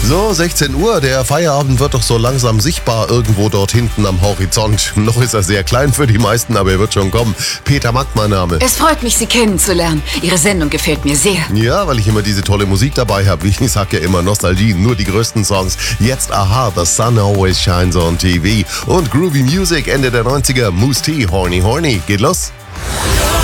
So, 16 Uhr, der Feierabend wird doch so langsam sichtbar irgendwo dort hinten am Horizont. Noch ist er sehr klein für die meisten, aber er wird schon kommen. Peter Mack, mein Name. Es freut mich, Sie kennenzulernen. Ihre Sendung gefällt mir sehr. Ja, weil ich immer diese tolle Musik dabei habe. Ich sag ja immer Nostalgie, nur die größten Songs. Jetzt Aha, The Sun Always Shines on TV. Und Groovy Music, Ende der 90er, Moose T, Horny Horny. Geht los.